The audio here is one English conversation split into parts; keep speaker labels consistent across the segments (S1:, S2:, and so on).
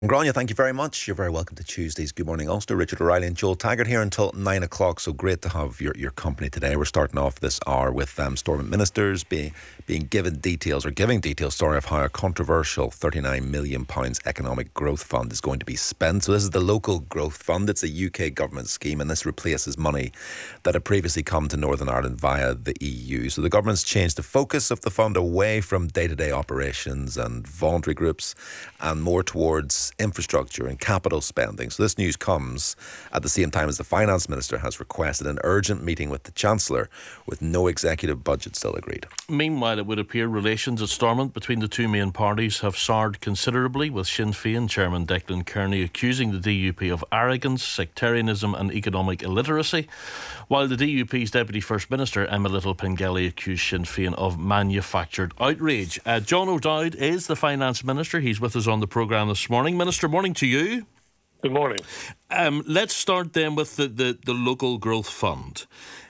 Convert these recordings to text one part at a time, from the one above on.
S1: Grania, thank you very much. You're very welcome to Tuesday's Good Morning Ulster. Richard O'Reilly and Joel Taggart here until 9 o'clock. So great to have your company today. We're starting off this hour with Stormont Ministers being given details, or giving details, sorry, of how a controversial £39 million economic growth fund is going to be spent. So this is the Local Growth Fund. It's a UK government scheme, and this replaces money that had previously come to Northern Ireland via the EU. So the government's changed the focus of the fund away from day-to-day operations and voluntary groups and more towards infrastructure and capital spending. So this news comes at the same time as the Finance Minister has requested an urgent meeting with the Chancellor, with no executive budget still agreed.
S2: Meanwhile, it would appear relations at Stormont between the two main parties have soured considerably, with Sinn Féin Chairman Declan Kearney accusing the DUP of arrogance, sectarianism and economic illiteracy, while the DUP's Deputy First Minister Emma Little-Pengelly accused Sinn Féin of manufactured outrage. John O'Dowd is the Finance Minister. He's with us on the programme this morning. Minister, morning to you.
S3: Good morning.
S2: Let's start then with the Local Growth Fund.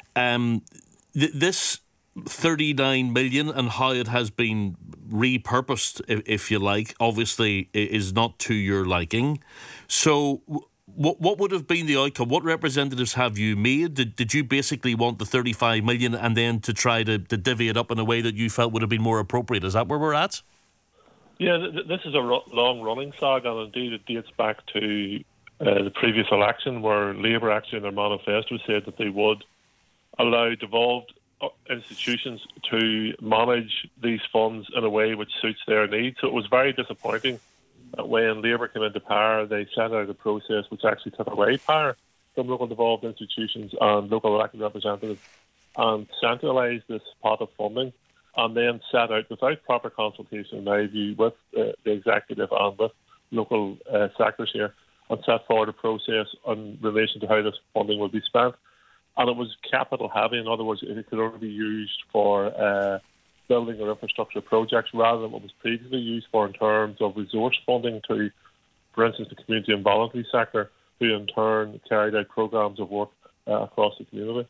S2: This 39 million and how it has been repurposed, if you like, obviously is not to your liking. So what would have been the outcome? What representatives have you made? Did you basically want the 35 million and then to try to divvy it up in a way that you felt would have been more appropriate? Is that where we're at?
S3: Yeah, this is a long-running saga, and indeed it dates back to the previous election, where Labour actually in their manifesto said that they would allow devolved institutions to manage these funds in a way which suits their needs. So it was very disappointing that when Labour came into power, they set out a process which actually took away power from local devolved institutions and local elected representatives and centralised this pot of funding, and then set out, without proper consultation, in my view, with the executive and with local sectors here, and set forward a process in relation to how this funding would be spent. And it was capital heavy. In other words, it could only be used for building or infrastructure projects rather than what was previously used for in terms of resource funding to, for instance, the community and voluntary sector, who in turn carried out programmes of work across the community.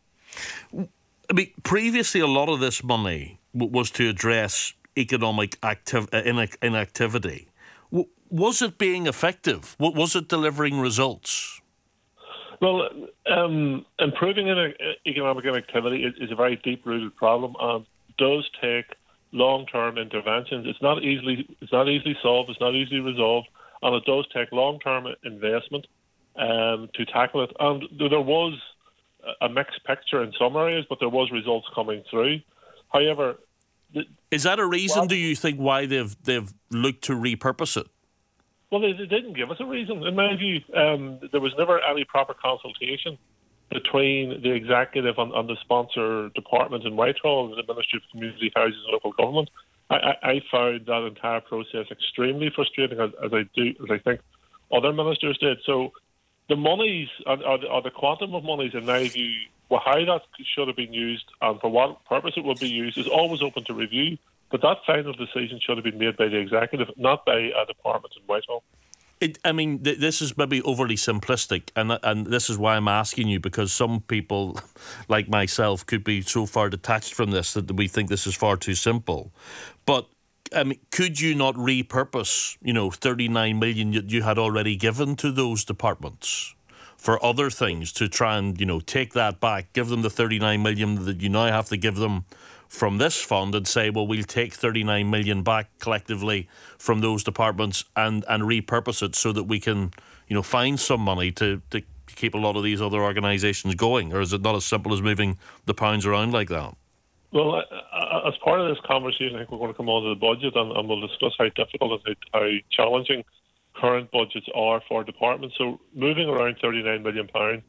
S2: I mean, previously a lot of this money was to address economic inactivity. Was it being effective? Was it delivering results?
S3: Well, improving economic inactivity is a very deep-rooted problem and does take long-term interventions. It's not easily solved. It's not easily resolved, and it does take long-term investment to tackle it. And there was a mixed picture in some areas, but there was results coming through. However,
S2: is that a reason, do you think, why they've looked to repurpose it?
S3: Well, they didn't give us a reason. In my view, there was never any proper consultation between the executive and the sponsor department in Whitehall, the Ministry of Community Houses and Local Government. I found that entire process extremely frustrating, as I think other ministers did. So the monies, or the quantum of monies, in my view, how that should have been used and for what purpose it would be used is always open to review. But that final decision should have been made by the executive, not by a department in Whitehall.
S2: This is maybe overly simplistic, and this is why I'm asking you, because some people, like myself, could be so far detached from this that we think this is far too simple. But could you not repurpose, 39 million you had already given to those departments for other things to try and, take that back, give them the 39 million that you now have to give them from this fund, and say, well, we'll take 39 million back collectively from those departments and repurpose it so that we can, find some money to keep a lot of these other organisations going? Or is it not as simple as moving the pounds around like that?
S3: Well, as part of this conversation, I think we're going to come on to the budget and we'll discuss how difficult and how challenging current budgets are for departments. So moving around £39 million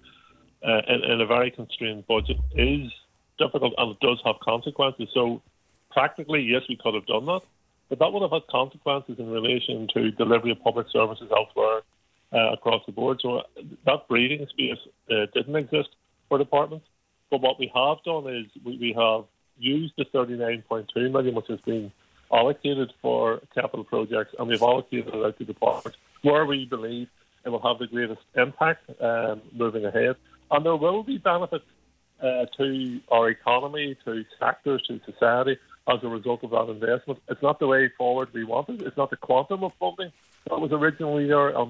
S3: in a very constrained budget is difficult, and it does have consequences. So practically, yes, we could have done that, but that would have had consequences in relation to delivery of public services elsewhere across the board. So that breathing space didn't exist for departments. But what we have done is we have used the 39.2 million, which has been allocated for capital projects, and we've allocated it out to departments where we believe it will have the greatest impact moving ahead. And there will be benefits to our economy, to sectors, to society as a result of that investment. It's not the way forward we wanted. It's not the quantum of funding that was originally there, and